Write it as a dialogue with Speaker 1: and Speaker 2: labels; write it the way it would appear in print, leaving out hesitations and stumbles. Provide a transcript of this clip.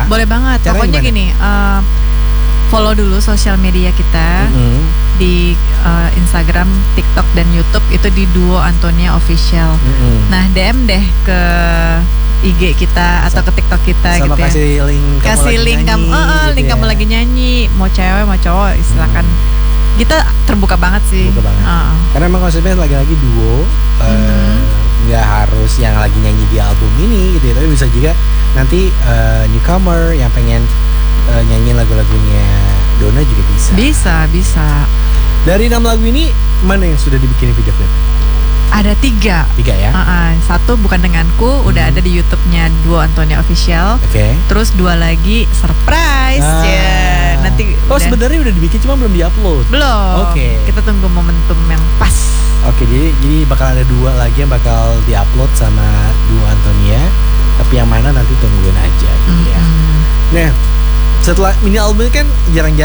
Speaker 1: Boleh banget.
Speaker 2: Caranya
Speaker 1: Pokoknya
Speaker 2: gimana?
Speaker 1: gini, follow dulu sosial media kita di Instagram, TikTok dan YouTube itu di Duo Antonia Official. Nah, DM deh ke IG kita atau ke TikTok kita
Speaker 2: sama
Speaker 1: gitu ya.
Speaker 2: kasih link
Speaker 1: Kasih link kamu, link kamu lagi nyanyi, mau cewek mau cowok, silakan. Kita terbuka banget sih.
Speaker 2: Terbuka banget. Karena emang konsepnya lagi-lagi duo, nggak harus yang lagi nyanyi di album ini gitu ya, tapi bisa juga nanti newcomer yang pengen nyanyi lagu-lagunya Donna juga bisa.
Speaker 1: Bisa.
Speaker 2: Dari 6 lagu ini mana yang sudah dibikin video klip?
Speaker 1: Ada 3
Speaker 2: ya?
Speaker 1: 1 bukan denganku, udah ada di YouTube-nya Duo Antonia Official.
Speaker 2: Oke.
Speaker 1: Terus 2 lagi surprise ya. Nanti
Speaker 2: sebenarnya udah dibikin cuma belum diupload.
Speaker 1: Belum.
Speaker 2: Oke.
Speaker 1: Kita tunggu momentum yang pas.
Speaker 2: Oke, jadi bakal ada 2 lagi yang bakal diupload sama Duo Antonia. Tapi yang mana nanti tungguin aja gitu ya. Nah, setelah mini album kan